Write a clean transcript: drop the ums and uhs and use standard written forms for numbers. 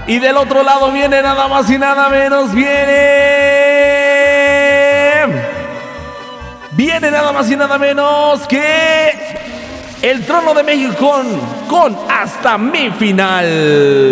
Y del otro lado viene nada más y nada menos, viene nada más y nada menos que el Trono de México con Hasta Mi Final.